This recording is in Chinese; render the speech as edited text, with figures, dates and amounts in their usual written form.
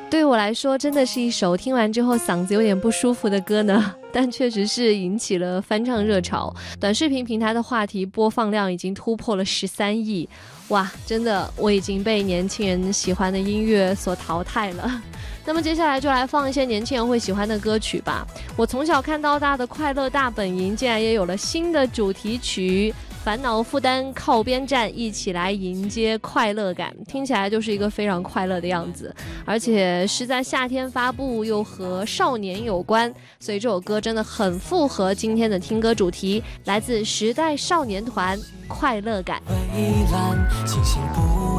对我来说真的是一首听完之后嗓子有点不舒服的歌呢，但确实是引起了翻唱热潮，短视频平台的话题播放量已经突破了13亿，哇，真的我已经被年轻人喜欢的音乐所淘汰了。那么接下来就来放一些年轻人会喜欢的歌曲吧。我从小看到大的快乐大本营竟然也有了新的主题曲，烦恼负担靠边站，一起来迎接快乐感，听起来就是一个非常快乐的样子，而且是在夏天发布，又和少年有关，所以这首歌真的很符合今天的听歌主题，来自时代少年团，快乐感。 蔚蓝星星不